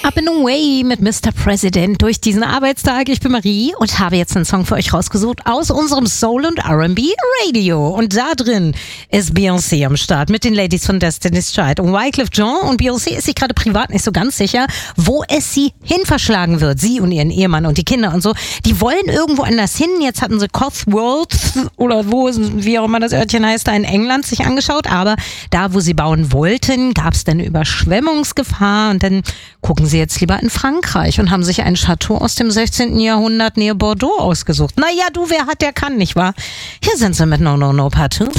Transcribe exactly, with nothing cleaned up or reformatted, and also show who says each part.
Speaker 1: Up and Away mit Mister President durch diesen Arbeitstag. Ich bin Marie und habe jetzt einen Song für euch rausgesucht aus unserem Soul- und R and B Radio. Und da drin ist Beyoncé am Start mit den Ladies von Destiny's Child. Und Wyclef Jean und Beyoncé ist sich gerade privat nicht so ganz sicher, wo es sie hin verschlagen wird. Sie und ihren Ehemann und die Kinder und so. Die wollen irgendwo anders hin. Jetzt hatten sie Cotswold oder wo, wie auch immer das Örtchen heißt, da in England sich angeschaut. Aber da, wo sie bauen wollten, gab es dann Überschwemmungsgefahr. Und dann gucken sie jetzt lieber in Frankreich und haben sich ein Chateau aus dem sechzehnten Jahrhundert nähe Bordeaux ausgesucht. Naja, du, wer hat, der kann, nicht wahr? Hier sind sie mit No No No Part zwei.